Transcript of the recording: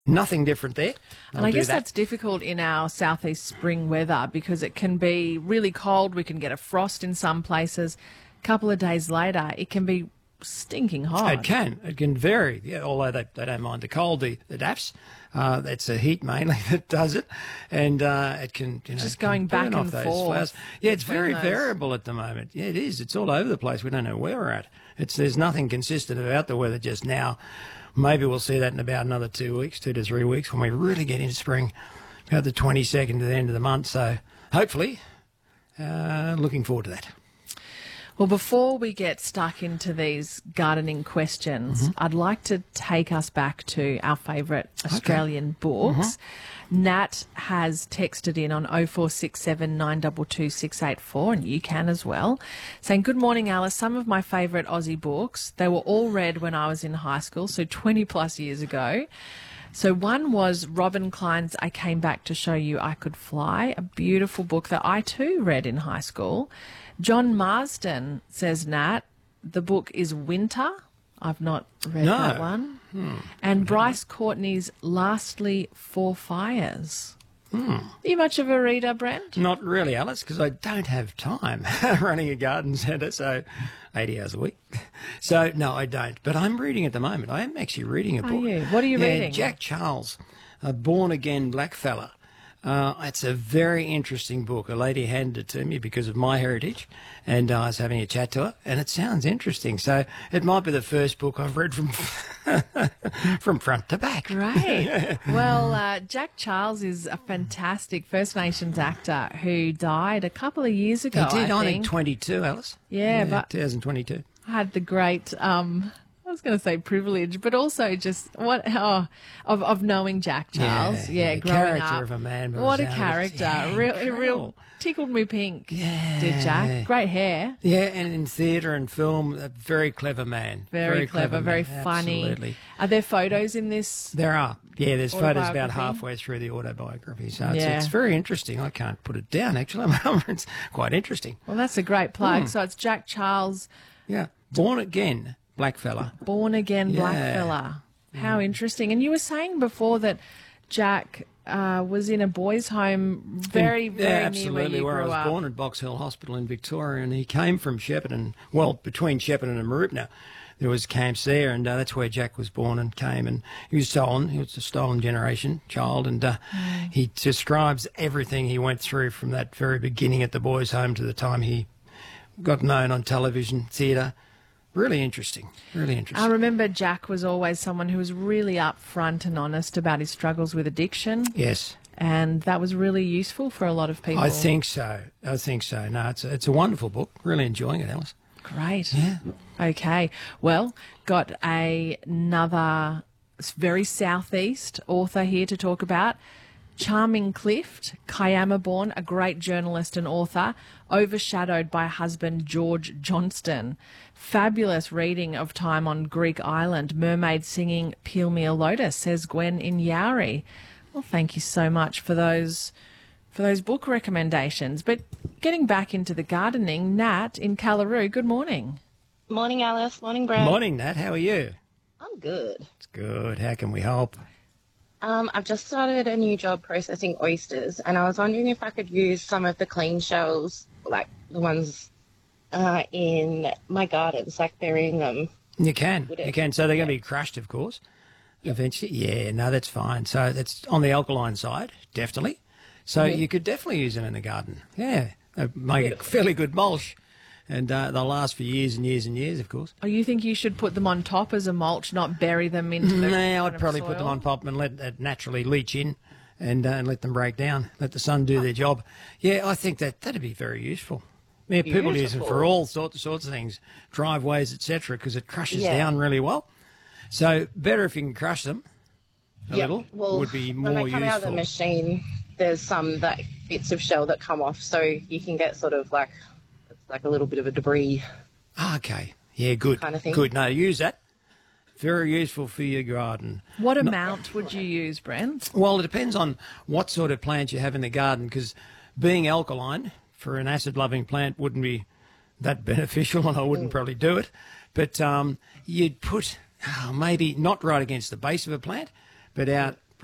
Nothing different there. And I guess that's difficult in our southeast spring weather because it can be really cold. We can get a frost in some places. A couple of days later, it can be stinking hot. It can. It can vary. Yeah, although they don't mind the cold, the DAFs. It's the heat mainly that does it. And it can, just going back and off those forth. Flowers. Yeah, it's very variable at the moment. Yeah, it is. It's all over the place. We don't know where we're at. There's nothing consistent about the weather just now. Maybe we'll see that in about another 2 weeks, 2 to 3 weeks, when we really get into spring, about the 22nd to the end of the month. So hopefully, looking forward to that. Well, before we get stuck into these gardening questions, I'd like to take us back to our favourite Australian books. Nat has texted in on 0467 922 684, and you can as well, saying, "Good morning, Alice. Some of my favourite Aussie books, they were all read when I was in high school, so 20 plus years ago. So one was Robin Klein's I Came Back to Show You I Could Fly, a beautiful book that I too read in high school. John Marsden, says Nat, the book is Winter. I've not read that one. And Bryce Courtney's Lastly Four Fires. Are you much of a reader, Brent? Not really, Alice, because I don't have time running a garden centre, so 80 hours a week. So, no, I don't. But I'm reading at the moment. I am actually reading a book. Are you? What are you reading? Jack Charles, a born-again blackfella. It's a very interesting book. A lady handed it to me because of my heritage, and I was having a chat to her, and it sounds interesting. So it might be the first book I've read from from front to back. Great. Well, Jack Charles is a fantastic First Nations actor who died a couple of years ago, He did, I I think. think, 22, Alice. Yeah, but 2022. I had the great, I was going to say privilege, but also just of knowing Jack Charles. Yeah, growing character up. of a man. What a was character. Yeah, real incredible. tickled me pink. Yeah. Did Jack. Great hair. Yeah, and in theatre and film, a very clever man. Very clever, very man. funny. Absolutely. Are there photos in this? There are. Yeah, there's photos about Autobiography? halfway through the autobiography. So Yeah. it's very interesting. I can't put it down, actually. It's quite interesting. Well, that's a great plug. So it's Jack Charles, Yeah. Born again, blackfella. born again Yeah. blackfella. How interesting. And you were saying before that Jack was in a boys' home very near where absolutely, you where I grew was up. born at Box Hill Hospital in Victoria, and he came from Shepparton, well, between Shepparton and Mooroopna. There was camps there, and that's where Jack was born and came, and he was stolen. He was a stolen generation child, and he describes everything he went through from that very beginning at the boys' home to the time he got known on television, theatre. Really interesting, really interesting. I remember Jack was always someone who was really upfront and honest about his struggles with addiction. Yes. And that was really useful for a lot of people. I think so. No, it's a wonderful book. Really enjoying it, Alice. Great. Yeah. Okay. Well, got another very southeast author here to talk about. Charming Clift, Kiama-born, a great journalist and author, overshadowed by husband George Johnston. Fabulous reading of time on Greek island, mermaid singing Peel Me a Lotus, says Gwen in Yowrie. Well, thank you so much for those book recommendations. But getting back into the gardening, Nat in Callaroo, good morning. Morning, Alice. Morning, Brad. Morning, Nat. How are you? I'm good. It's good. How can we help? I've just started a new job processing oysters, and I was wondering if I could use some of the clean shells, like the ones in my gardens, like burying them. You can. Would it- You can. So they're going to be crushed, of course, eventually. Yeah, no, that's fine. So that's on the alkaline side, definitely. So you could definitely use them in the garden. Yeah. Make a fairly good mulch. And they'll last for years and years and years, of course. Oh, you think you should put them on top as a mulch, not bury them into the No, kind I'd of probably put them soil? on top and let it naturally leach in and let them break down, let the sun do their job. Yeah, I think that'd be very useful. Yeah, people use them for all sorts of things, driveways, etc., because it crushes down really well. So better if you can crush them a little, well, would be when more they come out of the useful. machine, there's some bits of shell that come off, so you can get sort of like a little bit of a debris. Okay. Yeah, good. Kind of thing. Good. No, use that. Very useful for your garden. What amount would you use, Brent? Well, it depends on what sort of plant you have in the garden, because being alkaline for an acid-loving plant wouldn't be that beneficial, and I wouldn't probably do it. But you'd put maybe not right against the base of a plant, but out